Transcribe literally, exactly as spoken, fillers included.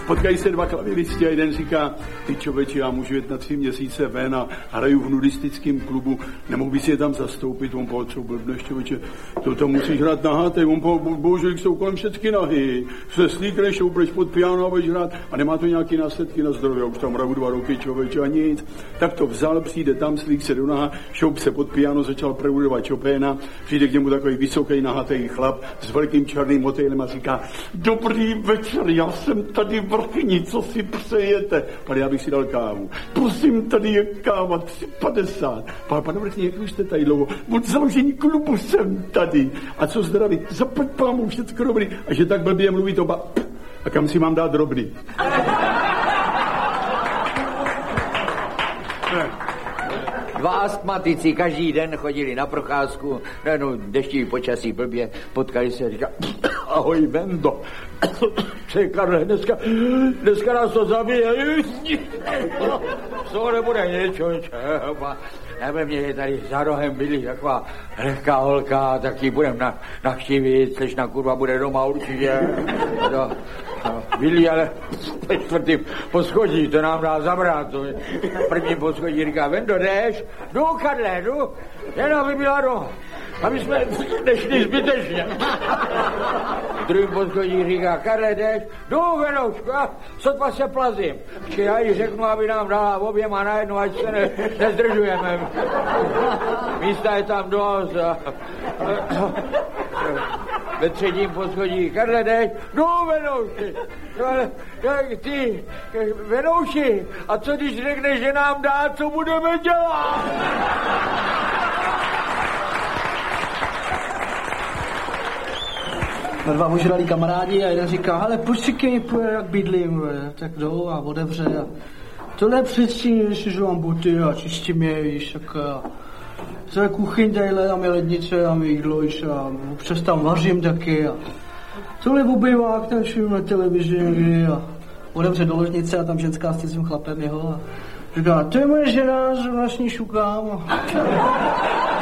potkají se dva klaviristi a jeden říká, ty člověče, já můžu jet na tři měsíce ven a hraju v nudistickém klubu, nemohl by si je tam zastoupit, on po co blbneš, člověče, to tam musíš hrát nahátej, on po bohužel jsou kolem všechny nahy, se slíkneš, šoupneš pod piano a budeš hrát a nemá to nějaký následky na zdraví, já už tam hraju dva roky, člověče, a nic. Tak to vzal, přijde tam, slík se do naha, šoup se pod piano, začal preudovat Chopina, přijde k němu takový vysoký nahatý chlap s velkým černým motýlem a říká, dobrý večer, já jsem tady vrchní, co si přejete? Pane, já bych si dal kávu. Prosím, tady je káva, tři padesát. Pane, pane vrchní, jak už jste tady dlouho? Od založení klubu jsem tady. A co zdraví? Zaplať pámu, všecko dobrý. A že tak blbě mluví to ba... A kam si mám dát drobný? Dva astmatici každý den chodili na procházku, no, deštivý počasí blbě, potkali se a říká, ahoj Vendo, Karle, dneska, dneska nás to zabije, co nebude něco, nebe mě je tady za rohem byli taková lehká holka, tak ji budem na, navštívit, slečna kurva bude doma určitě, no, no, byli, ale ve čtvrtým poschodí, to nám dá zabrat, to v prvním poschodí říká, Vendo, jdeš? Jdu, Karle, jdu, jenom by byla doma, aby jsme nešli zbytečně. V druhém poschodí říká, Karle, jdeš? Jdu, Venoučku, já sotva se plazím. Či já jí řeknu, aby nám dala oběma najednou, ať se ne, nezdržujeme. Místa je tam dost. Ve třetím poschodí, Karle, jdeš? Jdu, Venouči. Ty, Venouši, a co když řekneš, že nám dá, co budeme dělat? Dva ožralí kamarádi a jeden říká, hele, počkej, pojď, jak bydlím, tak jdou a otevře a tohle předtím, že mám boty a čistím je, víš, tak to je kuchyň tadyhle, tam je lednice, tam je jídlo, víš, a občas tam vařím taky a tohle je obývák, ten ším na televizi a otevře do ložnice a tam ženská s tím chlapem jeho a říká, to je moje žena, zrovna s ní šukám.